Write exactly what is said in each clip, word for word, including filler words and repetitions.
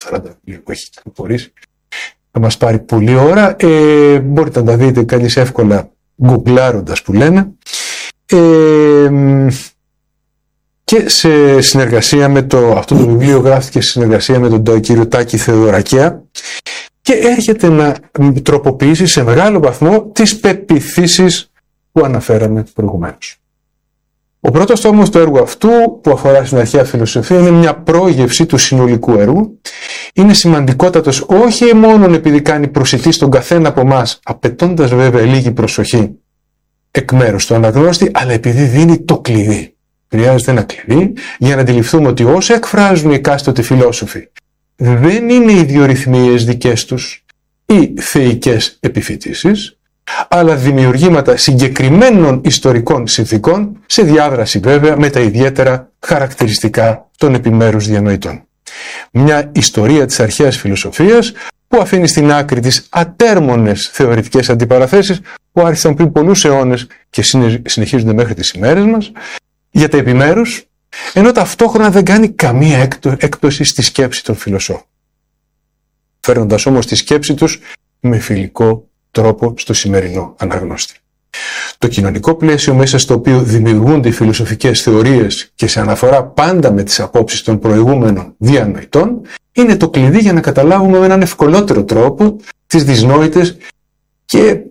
σαράντα βιβλία που έχει κυκλοφορήσει. Θα μας πάρει πολλή ώρα. Ε, μπορείτε να τα δείτε κανείς εύκολα γκουγκλάροντας που λένε. Ε, και σε συνεργασία με το, αυτό το βιβλίο γράφτηκε σε συνεργασία με τον κύριο Τάκη Θεοδωρακέα και έρχεται να τροποποιήσει σε μεγάλο βαθμό τις πεποιθήσεις που αναφέραμε προηγουμένως. Ο πρώτος τόμος του έργου αυτού, που αφορά στην αρχαία φιλοσοφία, είναι μια πρόγευση του συνολικού έργου. Είναι σημαντικότατος όχι μόνο επειδή κάνει προσιτή στον καθένα από εμάς, απαιτώντας βέβαια λίγη προσοχή εκ μέρους του αναγνώστη, αλλά επειδή δίνει το κλειδί. Χρειάζεται ένα κλειδί για να αντιληφθούμε ότι όσα εκφράζουν οι εκάστοτε φιλόσοφοι δεν είναι ιδιορυθμίες δικές τους ή θεϊκές επιφυτίσεις, αλλά δημιουργήματα συγκεκριμένων ιστορικών συνθηκών σε διάδραση βέβαια με τα ιδιαίτερα χαρακτηριστικά των επιμέρους διανοητών. Μια ιστορία της αρχαίας φιλοσοφίας που αφήνει στην άκρη τις ατέρμονες θεωρητικές αντιπαραθέσεις που άρχισαν πριν πολλούς αιώνες και συνεχίζονται μέχρι τις ημέρες μας για τα επιμέρους, ενώ ταυτόχρονα δεν κάνει καμία έκπτωση στη σκέψη των φιλοσόφων, φέρνοντας όμως τη σκέψη τους με φιλικό τρόπο στο σημερινό αναγνώστη. Το κοινωνικό πλαίσιο μέσα στο οποίο δημιουργούνται οι φιλοσοφικές θεωρίες και σε αναφορά πάντα με τις απόψεις των προηγούμενων διανοητών είναι το κλειδί για να καταλάβουμε με έναν ευκολότερο τρόπο τις δυσνόητες και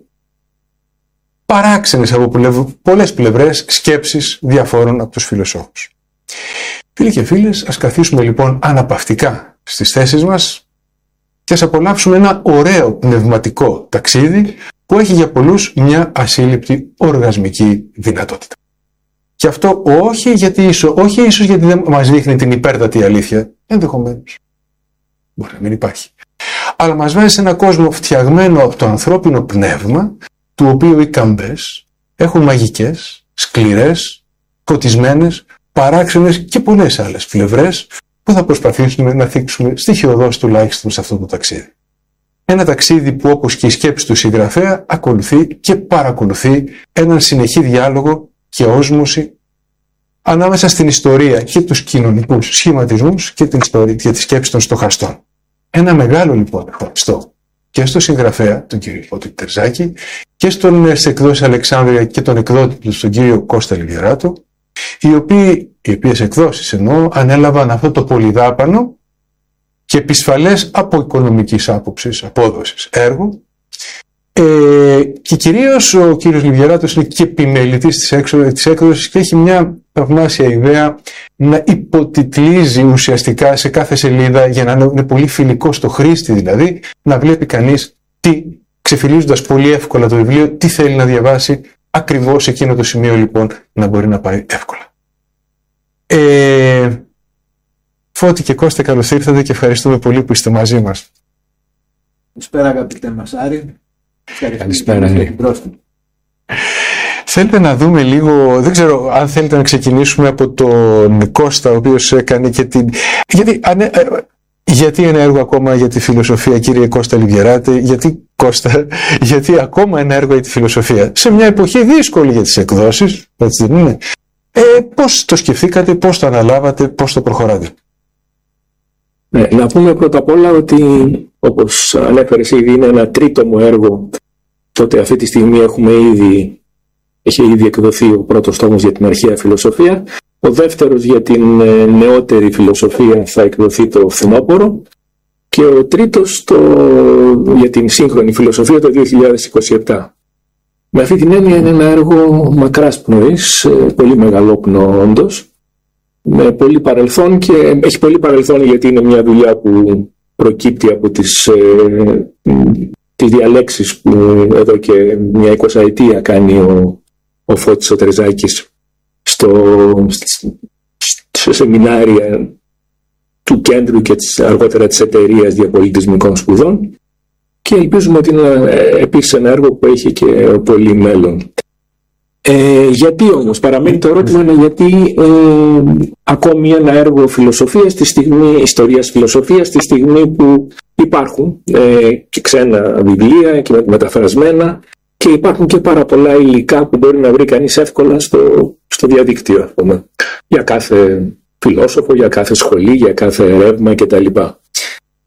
παράξενες από πολλές πλευρές σκέψεις διαφόρων από τους φιλοσόφους. Φίλοι και φίλες, ας καθίσουμε λοιπόν αναπαυτικά στις θέσεις μας και ας απολαύσουμε ένα ωραίο πνευματικό ταξίδι που έχει για πολλούς μια ασύλληπτη οργασμική δυνατότητα. Και αυτό όχι, γιατί ίσο, όχι ίσως γιατί δεν μας δείχνει την υπέρτατη αλήθεια, ενδεχομένως. Μπορεί να μην υπάρχει. Αλλά μας βάζει σε έναν κόσμο φτιαγμένο από το ανθρώπινο πνεύμα, του οποίου οι καμπές έχουν μαγικές, σκληρές, σκοτισμένες, παράξενες και πολλές άλλες πλευρές που θα προσπαθήσουμε να θίξουμε στοιχειωδώς τουλάχιστον σε αυτό το ταξίδι. Ένα ταξίδι που, όπως και η σκέψη του συγγραφέα, ακολουθεί και παρακολουθεί έναν συνεχή διάλογο και όσμωση ανάμεσα στην ιστορία και τους κοινωνικούς σχηματισμούς και την ιστορία και τη σκέψη των στοχαστών. Ένα μεγάλο λοιπόν ευχαριστώ και στον συγγραφέα, τον κύριο Φώτη Τερζάκη, και στον εκδόσεις Αλεξάνδρεια και τον εκδότη του, τον κύριο Κώστα Λιβιεράτο, οι οποίοι, οι οποίες εκδόσεις εννοώ, ανέλαβαν αυτό το πολυδάπανο και επισφαλές από οικονομικής άποψης, απόδοσης έργο, ε, και κυρίως ο κύριος Λιβιεράτος είναι και επιμελητής της, έξω, της έκδοσης και έχει μια θαυμάσια ιδέα να υποτιτλίζει ουσιαστικά σε κάθε σελίδα, για να είναι πολύ φιλικό στο χρήστη, δηλαδή να βλέπει κανείς τι, ξεφυλίζοντας πολύ εύκολα το βιβλίο, τι θέλει να διαβάσει, ακριβώς εκείνο το σημείο λοιπόν να μπορεί να πάει εύκολα. Ε, Φώτη και Κώστα, καλώς ήρθατε και ευχαριστούμε πολύ που είστε μαζί μας. Καλησπέρα αγαπητέ Μασάρη. Καλησπέρα. Θέλετε να δούμε λίγο, δεν ξέρω αν θέλετε να ξεκινήσουμε από τον Κώστα, ο οποίος έκανε και την... Γιατί, ανε... γιατί ένα έργο ακόμα για τη φιλοσοφία, κύριε Κώστα Λιβιεράτη, γιατί Κώστα, γιατί ακόμα ένα έργο για τη φιλοσοφία, σε μια εποχή δύσκολη για τις εκδόσεις, έτσι δεν είναι? Ε, πώς το σκεφτήκατε, πώς το αναλάβατε, πώς το προχωράτε? Ναι, να πούμε πρώτα απ' όλα ότι, όπως ανέφερες ήδη, είναι ένα τρίτο μου έργο. Τότε αυτή τη στιγμή έχουμε ήδη, έχει ήδη εκδοθεί ο πρώτος τόμος για την αρχαία φιλοσοφία. Ο δεύτερος για την νεότερη φιλοσοφία θα εκδοθεί το φθινόπωρο. Και ο τρίτος το, για την σύγχρονη φιλοσοφία το δύο χιλιάδες είκοσι επτά. Με αυτή την έννοια είναι ένα έργο μακράς πνοής, πολύ μεγαλόπνο όντως, με πολύ παρελθόν, και έχει πολύ παρελθόν γιατί είναι μια δουλειά που προκύπτει από τις, ε, τις διαλέξεις που εδώ και μια εικοσαετία κάνει ο, ο Φώτης ο Τερζάκης στο, σε σεμινάρια του κέντρου και της, αργότερα της εταιρείας διαπολιτισμικών σπουδών, και ελπίζουμε ότι είναι επίσης ένα έργο που έχει και πολύ μέλλον. Ε, γιατί όμως, παραμένει το ερώτημα, είναι γιατί ε, ακόμη ένα έργο φιλοσοφίας, τη στιγμή, ιστορίας φιλοσοφίας, τη στιγμή που υπάρχουν ε, και ξένα βιβλία και μεταφρασμένα, και υπάρχουν και πάρα πολλά υλικά που μπορεί να βρει κανείς εύκολα στο, στο διαδίκτυο, πούμε, για κάθε φιλόσοφο, για κάθε σχολή, για κάθε ρεύμα κτλ.